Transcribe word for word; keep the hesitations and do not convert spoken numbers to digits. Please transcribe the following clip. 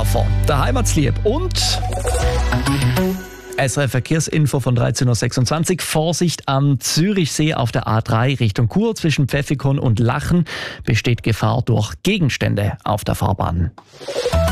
Zeitraffer, der Heimatslieb und S R F-Verkehrsinfo von dreizehn Uhr sechsundzwanzig. Vorsicht am Zürichsee auf der A drei Richtung Chur zwischen Pfäffikon und Lachen besteht Gefahr durch Gegenstände auf der Fahrbahn.